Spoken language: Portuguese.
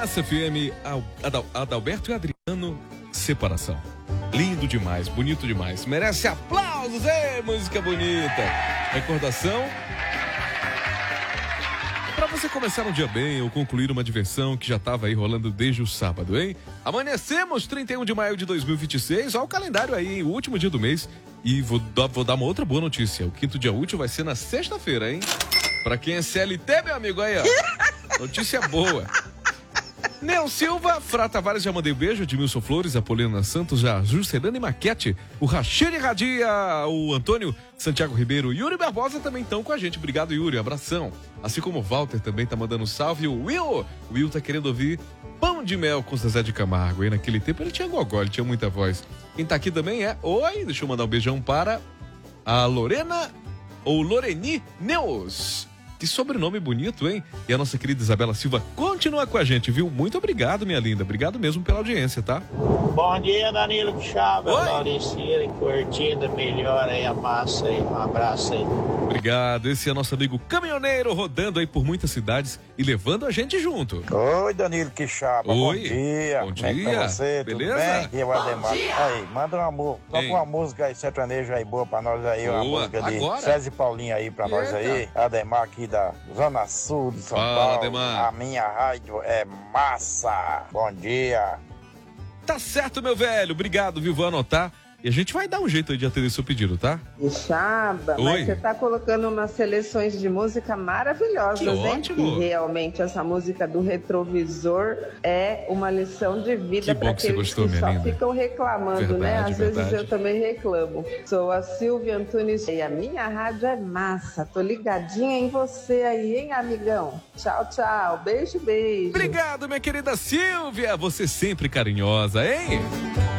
Massa FM, Adalberto e Adriano, Separação. Lindo demais, bonito demais, merece aplausos, música bonita. Recordação para você começar um dia bem ou concluir uma diversão que já estava aí rolando desde o sábado, hein? Amanhecemos 31 de maio de 2026, olha o calendário aí, hein? O último dia do mês. E vou dar uma outra boa notícia, o quinto dia útil vai ser na sexta-feira, hein? Pra quem é CLT, meu amigo, aí, ó. Notícia boa. Neo Silva, Fra Tavares, já mandei um beijo. Edmilson Flores, Apolina Santos, já Juscelane Maquete, o Rachene Radia, o Antônio Santiago Ribeiro, Yuri Barbosa também estão com a gente. Obrigado, Yuri, abração. Assim como o Walter também tá mandando um salve. O Will tá querendo ouvir Pão de Mel com Zezé de Camargo. E naquele tempo ele tinha gogó, ele tinha muita voz. Quem tá aqui também é, deixa eu mandar um beijão para a Lorena, ou Loreni Neus. Que sobrenome bonito, hein? E a nossa querida Isabela Silva continua com a gente, viu? Muito obrigado, minha linda. Obrigado mesmo pela audiência, tá? Bom dia, Danilo Quixaba, Lauriceira, curtida, melhor aí a massa aí. Um abraço aí. Obrigado. Esse é nosso amigo caminhoneiro, rodando aí por muitas cidades e levando a gente junto. Oi, Danilo Quixaba. Oi. Bom dia. Bom dia. Como é que tá você? Beleza? Tudo bem? Aqui é o Ademar. Aí, manda toca uma música aí, sertaneja aí boa pra nós aí. Uma música de agora? César e Paulinho aí pra nós aí. Ademar aqui da Zona Sul de São Paulo. Ademar. A minha rádio é massa. Bom dia. Tá certo, meu velho. Obrigado, viu? Vou anotar. E a gente vai dar um jeito aí de atender seu pedido, tá? Quixaba, mas você tá colocando umas seleções de música maravilhosas, que hein? ótimo. E realmente essa música do Retrovisor é uma lição de vida para aqueles que só ficam reclamando, né? Às vezes eu também reclamo. Sou a Silvia Antunes e a minha rádio é massa. Tô ligadinha em você aí, hein, amigão? Tchau, tchau. Beijo, beijo. Obrigado, minha querida Silvia. Você sempre carinhosa, hein?